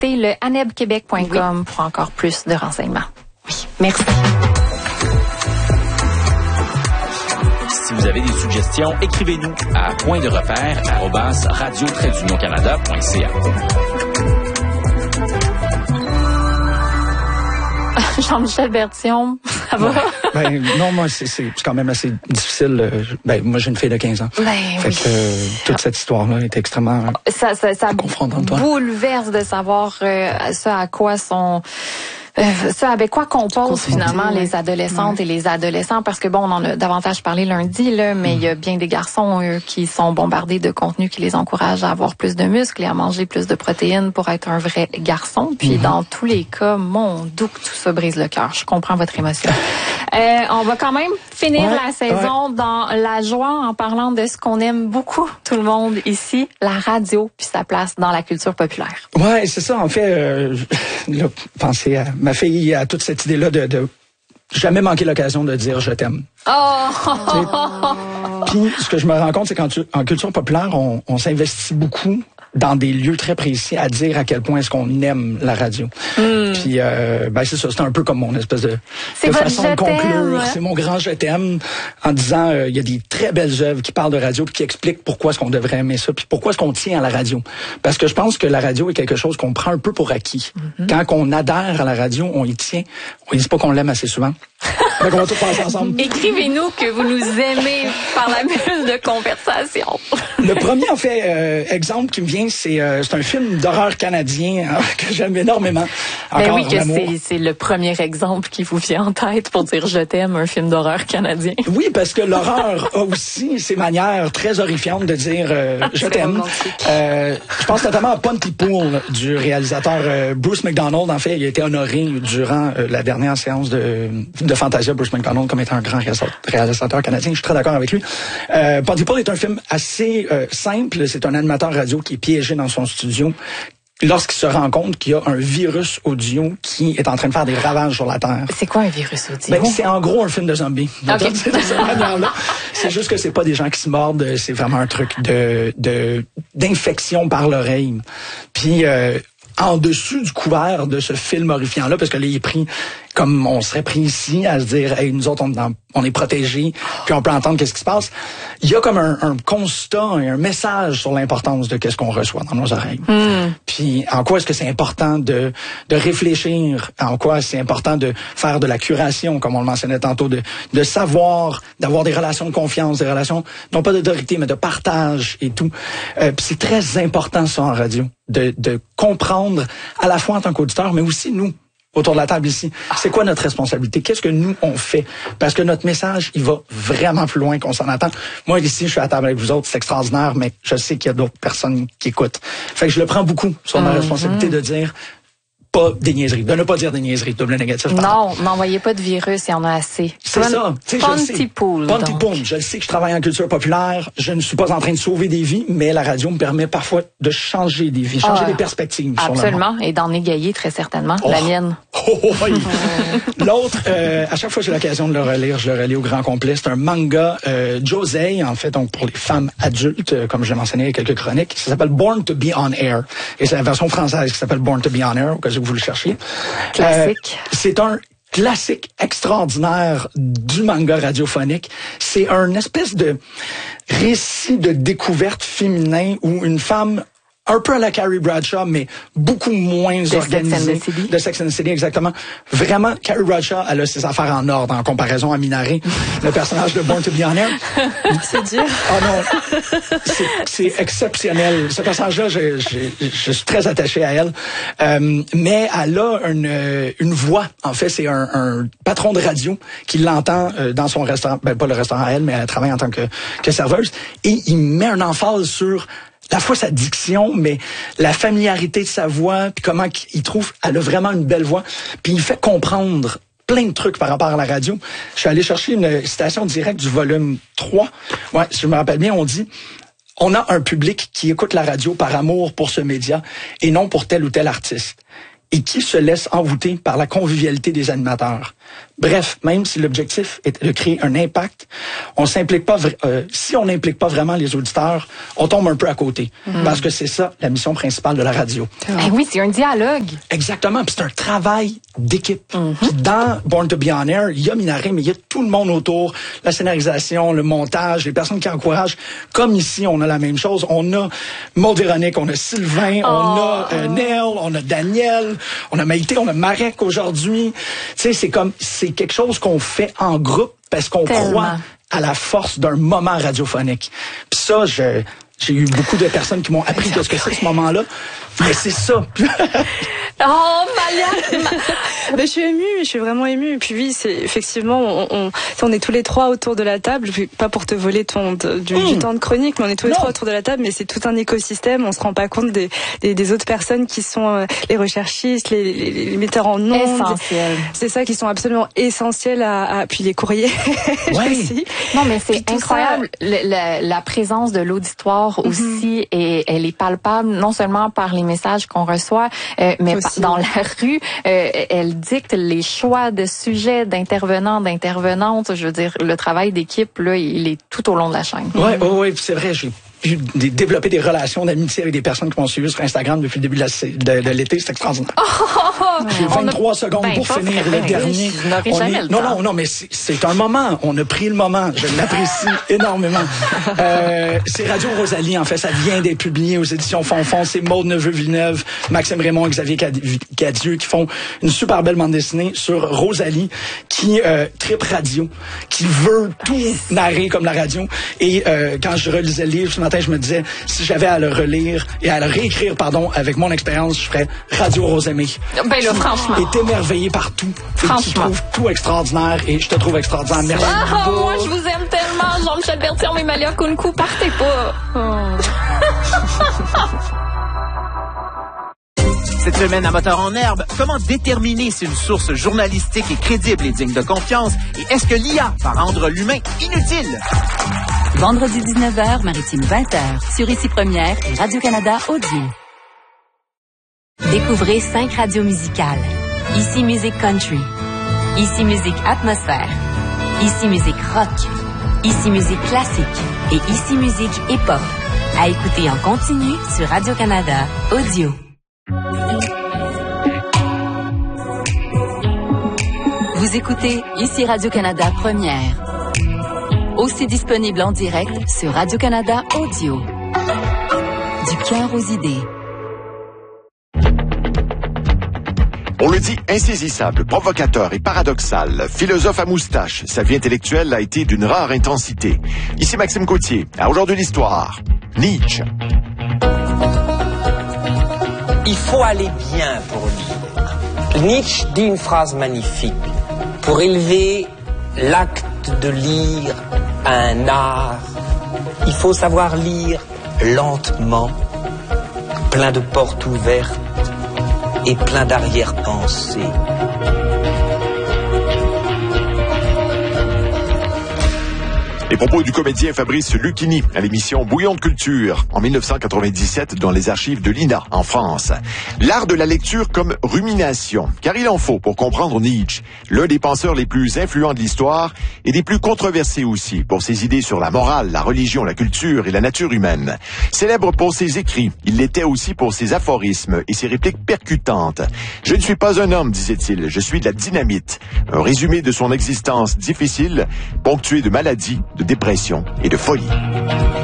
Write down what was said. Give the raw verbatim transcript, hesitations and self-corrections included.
visiter le aneb québec point com oui. pour encore plus de renseignements. Oui, merci. Si vous avez des suggestions, écrivez-nous à point de repère arobase radio tiret d'union canada point c a. Jean-Michel Bertillon, ça va? Ben, non, moi, c'est, c'est quand même assez difficile. Ben, moi, j'ai une fille de quinze ans. Ben, fait oui. que euh, toute cette histoire-là est extrêmement ça, ça, ça confrontante. bouleverse de savoir euh, ce à quoi sont... Euh, ça, avec quoi composent finalement ouais. les adolescentes ouais. et les adolescents, parce que bon, on en a davantage parlé lundi, là, mais il mmh. y a bien des garçons eux, qui sont bombardés de contenu qui les encourage à avoir plus de muscles et à manger plus de protéines pour être un vrai garçon. Puis mmh. dans tous les cas, mon doux que tout ça brise le cœur. Je comprends votre émotion. euh, on va quand même finir ouais, la saison ouais. dans la joie en parlant de ce qu'on aime beaucoup, tout le monde ici, la radio, puis sa place dans la culture populaire. Ouais, c'est ça. En fait, euh, là, pensez à ma fille a toute cette idée-là de, de jamais manquer l'occasion de dire « je t'aime ». Oh! Puis, ce que je me rends compte, c'est qu'en culture populaire, on, on s'investit beaucoup dans des lieux très précis à dire à quel point est-ce qu'on aime la radio. Mm. Puis, euh, ben c'est ça, c'est un peu comme mon espèce de, de façon de conclure. Ouais. C'est mon grand je t'aime en disant, il euh, y a des très belles œuvres qui parlent de radio puis qui expliquent pourquoi est-ce qu'on devrait aimer ça puis pourquoi est-ce qu'on tient à la radio. Parce que je pense que la radio est quelque chose qu'on prend un peu pour acquis. Mm-hmm. Quand on adhère à la radio, on y tient. On ne dit pas qu'on l'aime assez souvent. Donc, on va tout passer ensemble. Écrivez-nous que vous nous aimez par la bulle de conversation. Le premier, en fait, euh, exemple qui me vient, c'est, euh, c'est un film d'horreur canadien hein, que j'aime énormément. Encore, ben oui, que c'est, c'est le premier exemple qui vous vient en tête pour dire « je t'aime », un film d'horreur canadien. Oui, parce que l'horreur a aussi ses manières très horrifiantes de dire euh, « je t'aime ». Euh, je pense notamment à Pontypool du réalisateur euh, Bruce McDonald. En fait, il a été honoré durant euh, la dernière séance de, de Fantasia, Bruce McDonald, comme étant un grand réalisateur canadien. Je suis très d'accord avec lui. Euh, Pontypool est un film assez euh, simple. C'est un animateur radio qui est piégé dans son studio lorsqu'il se rend compte qu'il y a un virus audio qui est en train de faire des ravages sur la Terre. C'est quoi un virus audio? Ben, c'est en gros un film de zombies. Okay. C'est de cette manière-là. C'est juste que c'est pas des gens qui se mordent, c'est vraiment un truc de, de d'infection par l'oreille. Puis euh, en dessus du couvert de ce film horrifiant-là, parce que là, il est pris comme on serait pris ici à se dire, hey, nous autres, on, on est protégés, puis on peut entendre qu'est-ce qui se passe. Il y a comme un, un constat et un message sur l'importance de qu'est-ce qu'on reçoit dans nos oreilles. Mm. Puis en quoi est-ce que c'est important de, de réfléchir, en quoi c'est important de faire de la curation, comme on le mentionnait tantôt, de, de savoir, d'avoir des relations de confiance, des relations, non pas d'autorité, mais de partage et tout. Euh, puis c'est très important ça en radio, de, de comprendre à la fois en tant qu'auditeur, mais aussi nous, autour de la table ici. C'est quoi notre responsabilité? Qu'est-ce que nous, on fait? Parce que notre message, il va vraiment plus loin qu'on s'en attend. Moi, ici, je suis à la table avec vous autres, c'est extraordinaire, mais je sais qu'il y a d'autres personnes qui écoutent. Fait que je le prends beaucoup sur ma mm-hmm. responsabilité de dire pas des niaiseries, de ne pas dire des niaiseries, double négatif. Non, n'envoyez pas de virus, il y en a assez. C'est ça. Pontypool. Pontypool. Je sais que je travaille en culture populaire, je ne suis pas en train de sauver des vies, mais la radio me permet parfois de changer des vies, changer ah, des perspectives. Absolument, et d'en égayer très certainement, oh. la mienne. Oh, oh, oui. L'autre, euh, à chaque fois que j'ai l'occasion de le relire, je le relis au grand complet. C'est un manga euh, Josei, en fait, donc pour les femmes adultes, euh, comme je l'ai mentionné il y a quelques chroniques. Ça s'appelle Born to be on Air. Et c'est la version française qui s'appelle Born to be on Air, au cas où vous le cherchiez. Classique. Euh, c'est un classique extraordinaire du manga radiophonique. C'est un espèce de récit de découverte féminin où une femme un peu à la Carrie Bradshaw, mais beaucoup moins de organisée. Sex and the City. De Sex and the City, exactement. Vraiment, Carrie Bradshaw, elle a ses affaires en ordre en comparaison à Minari, le personnage de Born to be on Air. C'est dur. Oh non, c'est, c'est exceptionnel. Ce personnage-là, je, je, je suis très attaché à elle. Euh, mais elle a une, une voix. En fait, c'est un, un patron de radio qui l'entend dans son restaurant. Ben, pas le restaurant à elle, mais elle travaille en tant que, que serveuse. Et il met un emphase sur à la fois sa diction, mais la familiarité de sa voix, puis comment il trouve, elle a vraiment une belle voix, puis il fait comprendre plein de trucs par rapport à la radio. Je suis allé chercher une citation directe du volume trois. Ouais, si je me rappelle bien, on dit « On a un public qui écoute la radio par amour pour ce média et non pour tel ou tel artiste. et qui se laisse envoûter par la convivialité des animateurs. Bref, même si l'objectif est de créer un impact, on s'implique pas, euh, si on n'implique pas vraiment les auditeurs, on tombe un peu à côté. Mm. Parce que c'est ça, la mission principale de la radio. Eh oui, c'est un dialogue. Exactement, puis c'est un travail d'équipe. Mm-hmm. Puis dans Born to be on Air, il y a Minaret, mais il y a tout le monde autour, la scénarisation, le montage, les personnes qui encouragent. Comme ici, on a la même chose. On a Maud Véronique, on a Sylvain, oh. on a euh, Neil, on a Daniel, on a Maïté, on a Marek aujourd'hui. Tu sais, c'est comme, c'est quelque chose qu'on fait en groupe parce qu'on Tellement. croit à la force d'un moment radiophonique. Puis ça, je, j'ai eu beaucoup de personnes qui m'ont appris ce que c'est ce moment-là. Mais c'est ça. Oh, Malia! Mais je suis émue, je suis vraiment émue. Et puis oui, c'est effectivement, on, on, on est tous les trois autour de la table, pas pour te voler ton, de, du, mmh. du temps de chronique, mais on est tous les non. trois autour de la table, mais c'est tout un écosystème, on se rend pas compte des, des, des autres personnes qui sont euh, les recherchistes, les, les, les metteurs en ondes. Essentiels. C'est ça, qui sont absolument essentiels à, à puis les courriers. Oui. aussi. Non, mais c'est incroyable. Ça... Le, la, la présence de l'auditoire mmh. aussi, et elle est palpable, non seulement par les messages qu'on reçoit, euh, mais aussi. Dans la rue, euh, elle dicte les choix de sujets, d'intervenants, d'intervenantes. Je veux dire, le travail d'équipe, là, il est tout au long de la chaîne. Oui, oui, oui, c'est vrai. J'ai J'ai développé des relations d'amitié avec des personnes qui m'ont suivi sur Instagram depuis le début de, la, de, de l'été. C'est extraordinaire. Oh, J'ai vingt-trois a... secondes ben, pour finir le dernier. Je jamais est... le non, non, non, mais c'est, c'est un moment. On a pris le moment. Je l'apprécie énormément. Euh, c'est Radio Rosalie, en fait. Ça vient d'être publié aux éditions Fonfon. C'est Maude Neveu-Villeneuve, Maxime Raymond et Xavier Cadieux qui font une super belle bande dessinée sur Rosalie qui euh, tripe radio, qui veut tout narrer comme la radio. Et euh, quand je relisais le livre ce matin, je me disais, si j'avais à le relire et à le réécrire, pardon, avec mon expérience, je ferais Radio Rosemée. Ben là, franchement. Est émerveillé par tout. Franchement. Et qui trouve tout extraordinaire et je te trouve extraordinaire. Merci. Ah, oh, moi, je vous aime tellement. Jean-Michel Bertier, mais Malia Kunku, partez pas. Oh. Cette semaine à Moteur en herbe, comment déterminer si une source journalistique est crédible et digne de confiance? Et est-ce que l'I A va rendre l'humain inutile? Vendredi dix-neuf heures, Maritime vingt heures, sur Ici Première et Radio-Canada Audio. Découvrez cinq radios musicales. Ici Musique Country. Ici Musique Atmosphère. Ici Musique Rock. Ici Musique Classique. Et Ici Musique Hip-Hop. À écouter en continu sur Radio-Canada Audio. Vous écoutez Ici Radio-Canada Première. Aussi disponible en direct sur Radio-Canada Audio. Du cœur aux idées. On le dit insaisissable, provocateur et paradoxal, philosophe à moustache, sa vie intellectuelle a été d'une rare intensité. Ici Maxime Gauthier, à Aujourd'hui l'Histoire. Nietzsche. Il faut aller bien pour lire. Nietzsche dit une phrase magnifique. Pour élever l'acte de lire un art, il faut savoir lire lentement, plein de portes ouvertes et plein d'arrière-pensées. Les propos du comédien Fabrice Lucchini à l'émission Bouillon de culture en dix-neuf cent quatre-vingt-dix-sept dans les archives de l'I N A en France. L'art de la lecture comme rumination, car il en faut pour comprendre Nietzsche, l'un des penseurs les plus influents de l'histoire et des plus controversés aussi pour ses idées sur la morale, la religion, la culture et la nature humaine. Célèbre pour ses écrits, il l'était aussi pour ses aphorismes et ses répliques percutantes. « Je ne suis pas un homme, disait-il, je suis de la dynamite. » Un résumé de son existence difficile, ponctué de maladies, de dépression et de folie.